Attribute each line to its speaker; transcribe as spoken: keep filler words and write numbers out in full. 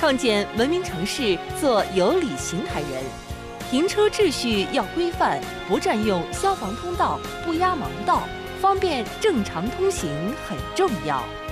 Speaker 1: 创建文明城市，做有理行台人。停车秩序要规范，不占用消防通道，不压盲道，方便正常通行很重要。